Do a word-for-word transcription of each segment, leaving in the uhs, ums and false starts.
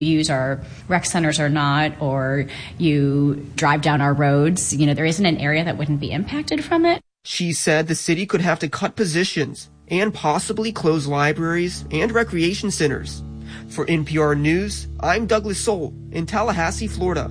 use our rec centers or not, or you drive down our roads. You know, there isn't an area that wouldn't be impacted from it. She said the city could have to cut positions and possibly close libraries and recreation centers. For N P R News, I'm Douglas Soul in Tallahassee, Florida.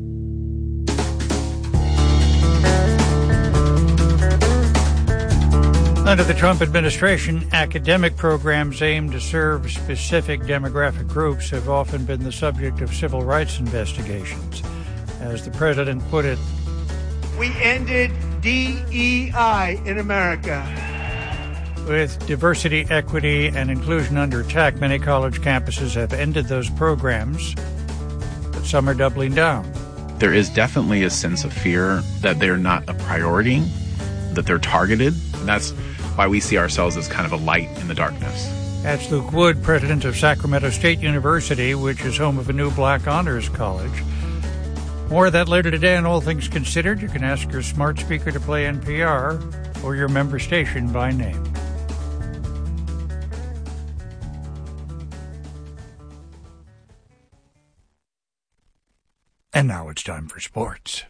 Under the Trump administration, academic programs aimed to serve specific demographic groups have often been the subject of civil rights investigations. As the president put it, we ended D E I in America. With diversity, equity, and inclusion under attack, many college campuses have ended those programs, but some are doubling down. There is definitely a sense of fear that they're not a priority, that they're targeted. And that's why we see ourselves as kind of a light in the darkness. That's Luke Wood, president of Sacramento State University, which is home of a new black honors college. More of that later today on All Things Considered. You can ask your smart speaker to play N P R or your member station by name. And now it's time for sports.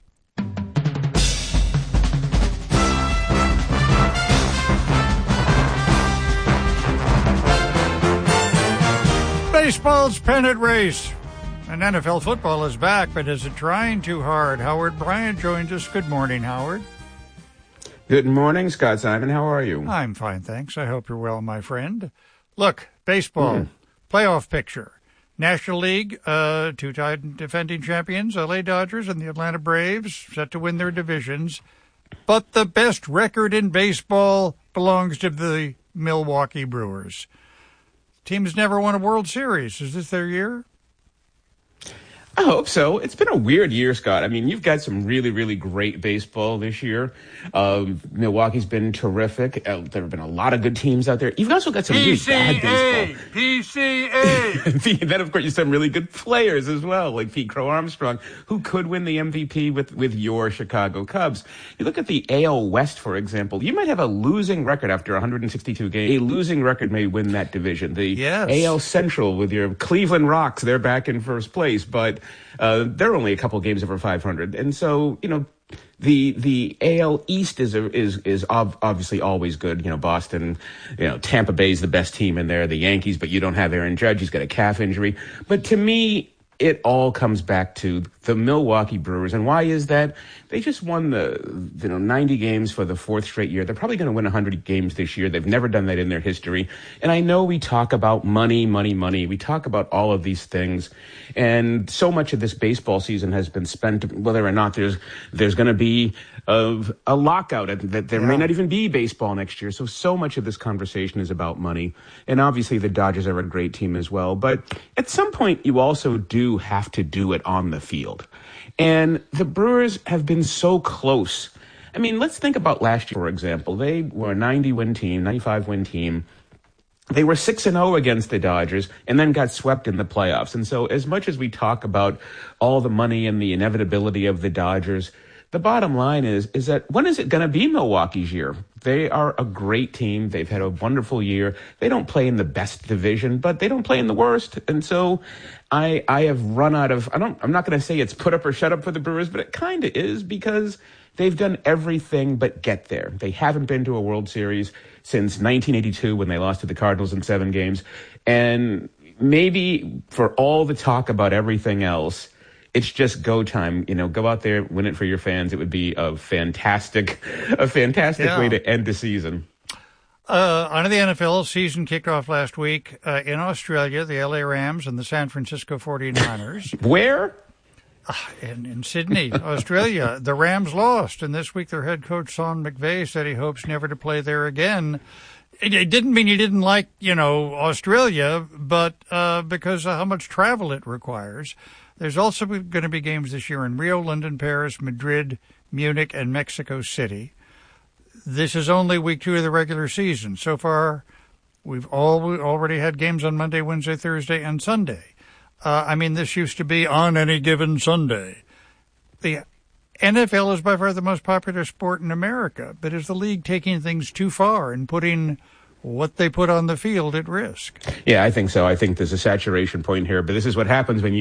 Baseball's pennant race. And N F L football is back, but is it trying too hard? Howard Bryant joins us. Good morning, Howard. Good morning, Scott Simon. How are you? I'm fine, thanks. I hope you're well, my friend. Look, baseball, mm. playoff picture. National League, uh, two-time defending champions, L A Dodgers and the Atlanta Braves, set to win their divisions. But the best record in baseball belongs to the Milwaukee Brewers. Team's never won a World Series. Is this their year? I hope so. It's been a weird year, Scott. I mean, you've got some really, really great baseball this year. Um, Milwaukee's been terrific. Uh, there have been a lot of good teams out there. You've also got some really bad baseball. P C A! Then, of course, you have some really good players as well, like Pete Crow Armstrong, who could win the M V P with, with your Chicago Cubs. You look at the A L West, for example. You might have a losing record after one hundred sixty-two games. A losing record may win that division. The yes. A L Central with your Cleveland Rocks, they're back in first place, but Uh, they're only a couple games over five hundred. And so, you know, the the A L East is a, is is ob- obviously always good. You know, Boston, you know, Tampa Bay's the best team in there, the Yankees, but you don't have Aaron Judge. He's got a calf injury. But to me, it all comes back to the Milwaukee Brewers. And why is that? They just won the, you know, ninety games for the fourth straight year. They're probably going to win one hundred games this year. They've never done that in their history. And I know we talk about money, money, money. We talk about all of these things. And so much of this baseball season has been spent, whether or not there's there's going to be a, a lockout, that there yeah. may not even be baseball next year. So, so much of this conversation is about money. And obviously the Dodgers are a great team as well. But at some point, you also do have to do it on the field. And the Brewers have been so close. I mean, let's think about last year, for example. They were a ninety-win team, ninety-five-win team. They were six and oh against the Dodgers and then got swept in the playoffs. And so as much as we talk about all the money and the inevitability of the Dodgers, the bottom line is, is that when is it going to be Milwaukee's year? They are a great team. They've had a wonderful year. They don't play in the best division, but they don't play in the worst. And so I I have run out of, I don't, I'm not going to say it's put up or shut up for the Brewers, but it kind of is, because they've done everything but get there. They haven't been to a World Series since nineteen eighty-two when they lost to the Cardinals in seven games. And maybe for all the talk about everything else, it's just go time. You know, go out there, win it for your fans. It would be a fantastic, a fantastic yeah. way to end the season. Uh, on to the N F L, season kicked off last week uh, in Australia, the L A Rams and the San Francisco forty-niners. Where? Uh, in, in Sydney, Australia. The Rams lost, and this week their head coach, Sean McVay, said he hopes never to play there again. It, it didn't mean he didn't like, you know, Australia, but uh, because of how much travel it requires. There's also going to be games this year in Rio, London, Paris, Madrid, Munich, and Mexico City. This is only week two of the regular season. So far, we've all already had games on Monday, Wednesday, Thursday, and Sunday. Uh, I mean, this used to be on any given Sunday. The N F L is by far the most popular sport in America, but is the league taking things too far and putting what they put on the field at risk. Yeah, I think so. I think there's a saturation point here, but this is what happens when you